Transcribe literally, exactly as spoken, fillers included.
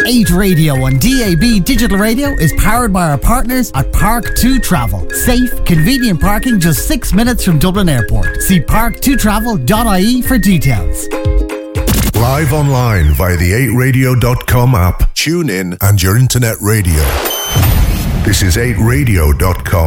eight Radio on D A B Digital Radio is powered by our partners at Park two Travel. Safe, convenient parking just six minutes from Dublin Airport. See park two travel dot I E for details. Live online via the eight radio dot com app. Tune in and your internet radio. This is eight radio dot com.